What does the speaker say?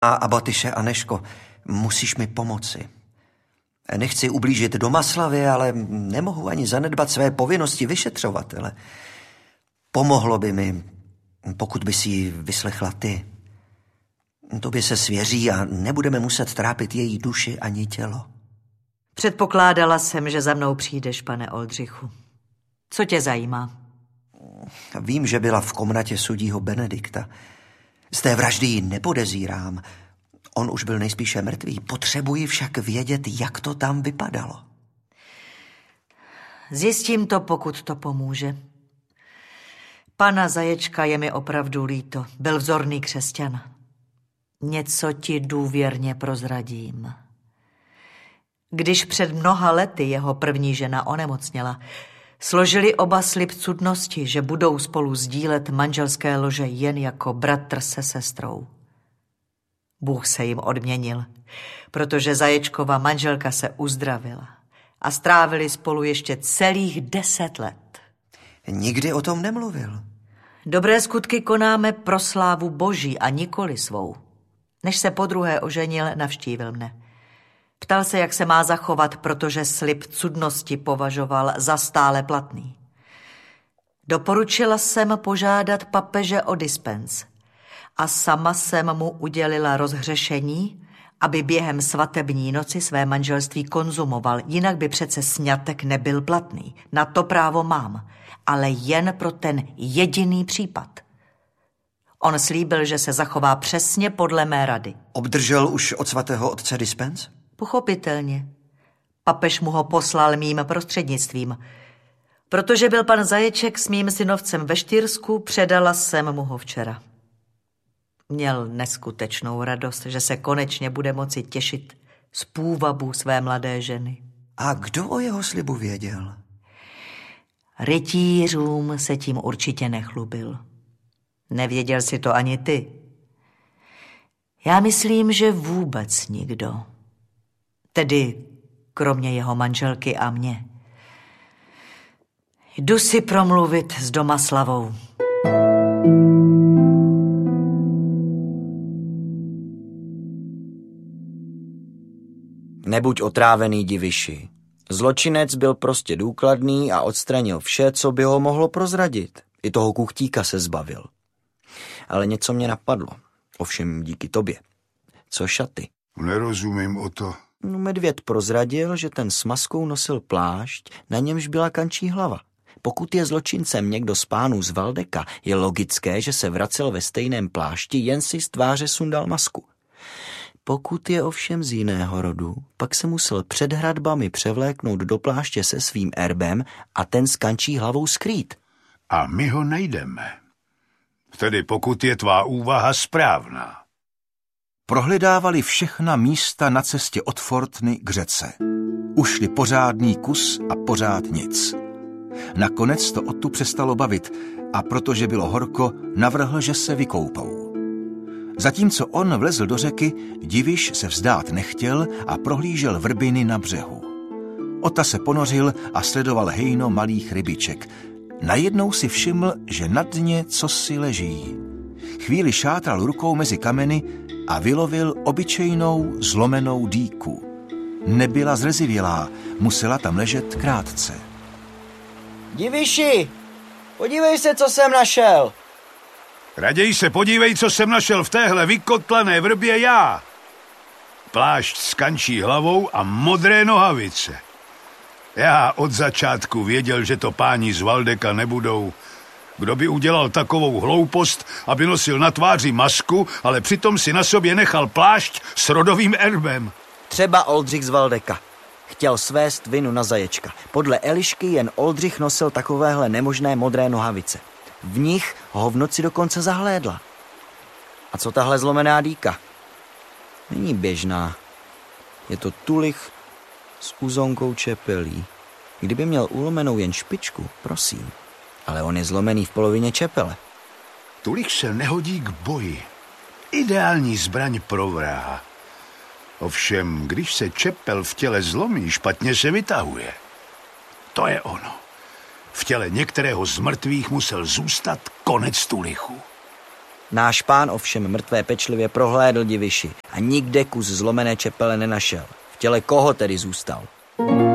A Batyše, Aneško, musíš mi pomoci. Nechci ublížit Domaslavě, ale nemohu ani zanedbat své povinnosti vyšetřovatele. Pomohlo by mi, pokud by si ji vyslechla ty. Tobě se svěří a nebudeme muset trápit její duši ani tělo. Předpokládala jsem, že za mnou přijdeš, pane Oldřichu. Co tě zajímá? Vím, že byla v komnatě sudího Benedikta. Z té vraždy ji nepodezírám. On už byl nejspíše mrtvý. Potřebuji však vědět, jak to tam vypadalo. Zjistím to, pokud to pomůže. Pana Zaječka je mi opravdu líto. Byl vzorný křesťan. Něco ti důvěrně prozradím. Když před mnoha lety jeho první žena onemocněla, složili oba slib cudnosti, že budou spolu sdílet manželské lože jen jako bratr se sestrou. Bůh se jim odměnil, protože Zaječkova manželka se uzdravila a strávili spolu ještě celých 10 let. Nikdy o tom nemluvil. Dobré skutky konáme pro slávu Boží a nikoli svou. Než se podruhé oženil, navštívil mne. Ptal se, jak se má zachovat, protože slib cudnosti považoval za stále platný. Doporučila jsem požádat papeže o dispens a sama jsem mu udělila rozhřešení, aby během svatební noci své manželství konzumoval, jinak by přece sňatek nebyl platný. Na to právo mám, ale jen pro ten jediný případ. On slíbil, že se zachová přesně podle mé rady. Obdržel už od svatého otce dispens? Pochopitelně. Papež mu ho poslal mým prostřednictvím. Protože byl pan Zaječek s mým synovcem ve Štýrsku, předala jsem mu ho včera. Měl neskutečnou radost, že se konečně bude moci těšit z půvabu své mladé ženy. A kdo o jeho slibu věděl? Rytířům se tím určitě nechlubil. Nevěděl si to ani ty. Já myslím, že vůbec nikdo. Tedy kromě jeho manželky a mě. Jdu si promluvit s Domaslavou. Nebuď otrávený, Diviši. Zločinec byl prostě důkladný a odstranil vše, co by ho mohlo prozradit. I toho kuchtíka se zbavil. Ale něco mě napadlo. Ovšem díky tobě. Co šaty? Nerozumím o to. No, medvěd prozradil, že ten s maskou nosil plášť, na němž byla kančí hlava. Pokud je zločincem někdo z pánů z Valdeka, je logické, že se vracel ve stejném plášti, jen si z tváře sundal masku. Pokud je ovšem z jiného rodu, pak se musel před hradbami převléknout do pláště se svým erbem a ten s kančí hlavou skrýt. A my ho najdeme. Tedy pokud je tvá úvaha správná. Prohledávali všechna místa na cestě od Fortny k řece. Ušli pořádný kus a pořád nic. Nakonec to Ottu přestalo bavit a protože bylo horko, navrhl, že se vykoupou. Zatímco on vlezl do řeky, Diviš se vzdát nechtěl a prohlížel vrbiny na břehu. Otta se ponořil a sledoval hejno malých rybiček. Najednou si všiml, že na dně cosi leží. Chvíli šátral rukou mezi kameny a vylovil obyčejnou zlomenou dýku. Nebyla zrezivělá, musela tam ležet krátce. Diviši, podívej se, co jsem našel. Raději se podívej, co jsem našel v téhle vykotlané vrbě já. Plášť s kančí hlavou a modré nohavice. Já od začátku věděl, že to páni z Valdeka nebudou. Kdo by udělal takovou hloupost, aby nosil na tváři masku, ale přitom si na sobě nechal plášť s rodovým erbem? Třeba Oldřich z Valdeka. Chtěl svést vinu na Zaječka. Podle Elišky jen Oldřich nosil takovéhle nemožné modré nohavice. V nich ho v noci dokonce zahlédla. A co tahle zlomená dýka? Není běžná. Je to tulich s uzonkou čepelí. Kdyby měl ulomenou jen špičku, prosím. Ale on je zlomený v polovině čepele. Tulich se nehodí k boji. Ideální zbraň pro vraha. Ovšem, když se čepel v těle zlomí, špatně se vytahuje. To je ono. V těle některého z mrtvých musel zůstat konec tulichu. Náš pán ovšem mrtvé pečlivě prohlédl diviši a nikde kus zlomené čepele nenašel. V těle koho tedy zůstal?